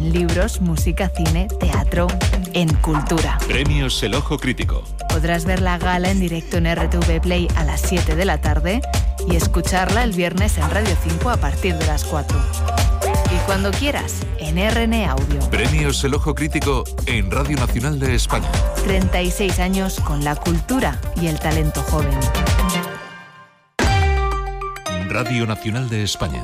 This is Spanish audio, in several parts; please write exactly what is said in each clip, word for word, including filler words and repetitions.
en libros, música, cine, teatro, en cultura. Premios El Ojo Crítico. Podrás ver la gala en directo en R T V Play a las siete de la tarde y escucharla el viernes en Radio cinco a partir de las cuatro. Y cuando quieras, en R N Audio. Premios El Ojo Crítico en Radio Nacional de España. treinta y seis años con la cultura y el talento joven. Radio Nacional de España.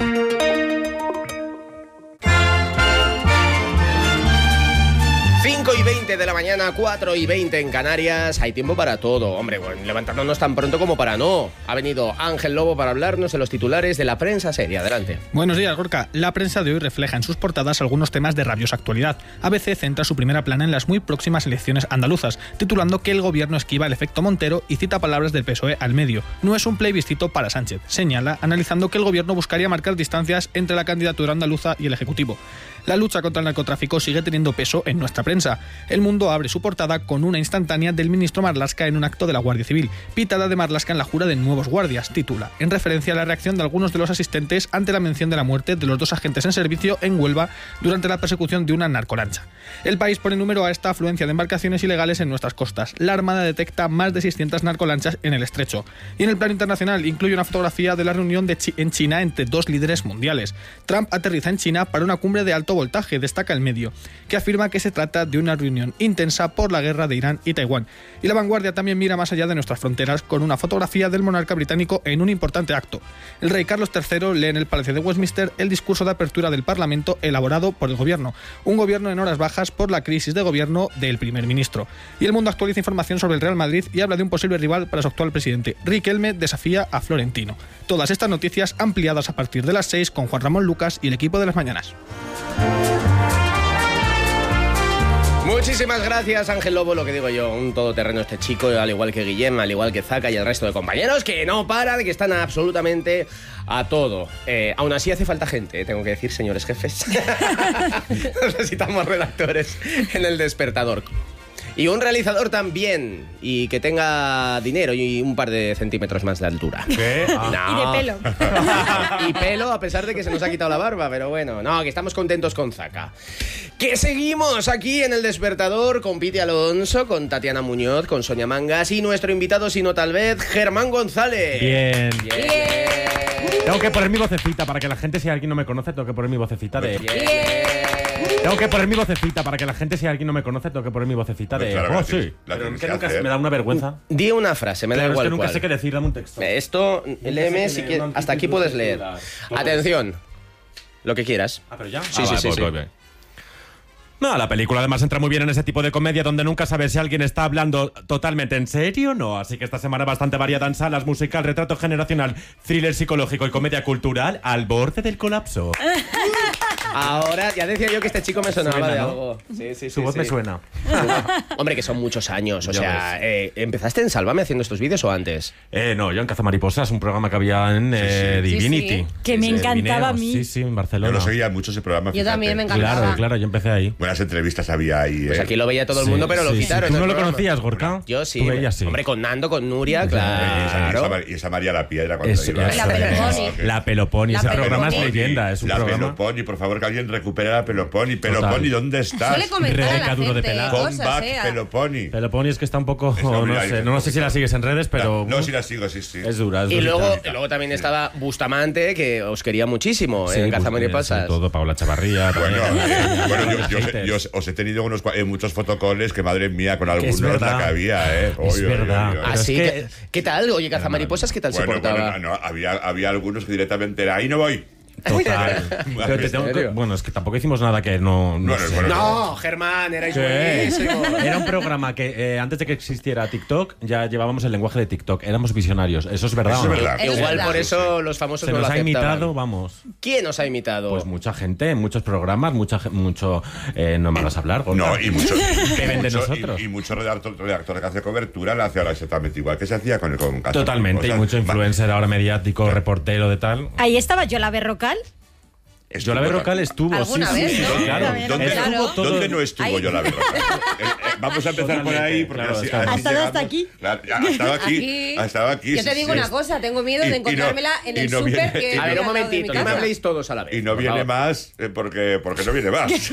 cinco y veinte de la mañana, cuatro y veinte en Canarias. Hay tiempo para todo. Hombre, bueno, levantándonos tan pronto como para no. Ha venido Ángel Lobo para hablarnos de los titulares de la prensa seria. Adelante. Buenos días, Gorka. La prensa de hoy refleja en sus portadas algunos temas de rabiosa actualidad. A B C centra su primera plana en las muy próximas elecciones andaluzas, titulando que el gobierno esquiva el efecto Montero y cita palabras del P S O E al medio. No es un plebiscito para Sánchez, señala, analizando que el gobierno buscaría marcar distancias entre la candidatura andaluza y el Ejecutivo. La lucha contra el narcotráfico sigue teniendo peso en nuestra prensa. El Mundo abre su portada con una instantánea del ministro Marlaska en un acto de la Guardia Civil. Pitada de Marlaska en la jura de nuevos guardias, titula, en referencia a la reacción de algunos de los asistentes ante la mención de la muerte de los dos agentes en servicio en Huelva durante la persecución de una narcolancha. El País pone número a esta afluencia de embarcaciones ilegales en nuestras costas. La Armada detecta más de seiscientas narcolanchas en el estrecho. Y en el plano internacional incluye una fotografía de la reunión de Chi- en China entre dos líderes mundiales. Trump aterriza en China para una cumbre de alto voltaje, destaca el medio, que afirma que se trata de una reunión intensa por la guerra de Irán y Taiwán. Y La Vanguardia también mira más allá de nuestras fronteras con una fotografía del monarca británico en un importante acto. El rey Carlos tercero lee en el Palacio de Westminster el discurso de apertura del Parlamento elaborado por el gobierno, un gobierno en horas bajas por la crisis de gobierno del primer ministro. Y El Mundo actualiza información sobre el Real Madrid y habla de un posible rival para su actual presidente. Riquelme desafía a Florentino. Todas estas noticias ampliadas a partir de las seis con Juan Ramón Lucas y el equipo de las mañanas. Muchísimas gracias, Ángel Lobo, lo que digo yo, un todoterreno este chico, al igual que Guillem, al igual que Zaka y el resto de compañeros, que no paran, que están absolutamente a todo. Eh, aún así hace falta gente, eh, tengo que decir, señores jefes. Necesitamos redactores en El Despertador. Y un realizador también, y que tenga dinero y un par de centímetros más de altura. ¿Qué? No. Y de pelo. Y pelo, a pesar de que se nos ha quitado la barba, pero bueno, no, que estamos contentos con Zaka. Que seguimos aquí en El Despertador con Piti Alonso, con Tatiana Muñoz, con Sonia Mangas y nuestro invitado, si no tal vez, Germán González. Bien. Bien. Bien. Tengo que poner mi vocecita para que la gente, si alguien no me conoce, tengo que poner mi vocecita de... Bien. Tengo que poner mi vocecita para que la gente, si alguien no me conoce, tengo que poner mi vocecita de... Claro, oh, la sí. tienes- la Pero tienes que que nunca hacer. se me da una vergüenza. Di una frase, me da Claro, es igual que nunca cuál. sé qué decir, dame un texto. Esto, léeme si Nunca sé quieres. qué- Hasta aquí títulos puedes de leer. películas. Atención. Lo que quieras. Ah, pero ya. Sí, Ah, sí, vale, sí, pues sí. voy bien. No, la película además entra muy bien en ese tipo de comedia donde nunca sabes si alguien está hablando totalmente en serio o no. Así que esta semana bastante variada en salas, musical, retrato generacional, thriller psicológico y comedia cultural al borde del colapso. Ahora, ya decía yo que este chico me sonaba Suena, de ¿no? algo. Sí, sí, Su sí, voz sí. me suena. Hombre, que son muchos años. O Ya sea, ves. eh, ¿empezaste en Sálvame haciendo estos vídeos o antes? Eh, no, yo en Cazamariposas, un programa que había en eh, Sí, sí. Divinity. Sí, sí. Que me Sí, encantaba a Vineos. mí. Sí, sí, en Yo Barcelona. lo seguía mucho ese programa. Yo fíjate. también me encantaba. Claro, claro, yo empecé ahí. Buenas entrevistas había ahí. Pues eh. aquí lo veía todo el Sí, mundo, pero lo sí, sí. quitaron. ¿Tú del no lo programa. conocías, Gorka? Yo sí. Tú veías, sí. Hombre, con Nando, con Nuria, Y esa, y esa- claro. y esa María la Piedra cuando Eso, iba. eso. La Peloponi. La Peloponi, La ese Peloponi. programa es leyenda, es un la programa. Peloponi, por favor, que alguien recupere la Peloponi. Total. Peloponi, ¿dónde estás? Suele comentar a Rebeca la Duro de gente Pelar. cosas, Comeback eh. Peloponi. Peloponi es que está un poco, Eso, no mira, sé, ahí- no, no sé si la sigues en redes, pero... No, sí la sigo, sí, sí. Es dura, es Y durita. luego, y luego también estaba Bustamante, que os quería muchísimo Sí, en pues, Cazamariposas. sí, todo, Paula Chavarría. Bueno, también. eh, bueno, yo, yo, Haters. yo os he tenido unos, cua- eh, muchos fotocoles que, madre mía, con algunos verdad. la que había, ¿eh? Es Oye, oye, verdad. oye, oye. Pero Así es que, que- ¿qué tal? Oye, Cazamariposas, ¿qué tal se Bueno, portaba? bueno, no, había, había algunos que directamente era, ahí no voy. Total. Pero te tengo que- serio? bueno, es que tampoco hicimos nada que no... no Bueno, sé. bueno, No, Germán, erais ¿Qué? buenísimos. Era un programa que eh, antes de que existiera TikTok ya llevábamos el lenguaje de TikTok. Éramos visionarios. ¿Eso es verdad Eso o no? es verdad. Eso es Igual verdad. por eso los famosos Se no nos lo ha aceptaban. imitado, vamos. ¿Quién os ha imitado? Pues mucha gente, en muchos programas, mucha, ge- mucho... Eh, no me hagas hablar, Gorka. No, y mucho. ¿Qué ven de mucho- nosotros? Y, y mucho redactor, redactor que hace cobertura le hace ahora exactamente igual que se hacía con el con Totalmente, y Cazamariposas. mucho influencer ahora mediático, reportero de tal. Ahí estaba Yola Berrocal. Estuvo Yo la ta- Berrocal estuvo, ¿Alguna sí, vez, sí, no? sí, claro. También, ¿Dónde, claro. Estuvo todo- ¿Dónde no estuvo Ahí- yo la verdad? Eh, eh, vamos a empezar por ahí porque Claro, así, está- así ¿Ha estado hasta llegamos. aquí? Claro, ha estado aquí, Aquí. ha estado aquí. Yo te sí, digo sí. una cosa, tengo miedo Y- y de no- encontrármela en y el no súper viene- que y A ver, un al lado de mi momentito, no me casa. habléis todos a la vez. Y no por viene favor. más eh, porque, porque no viene más.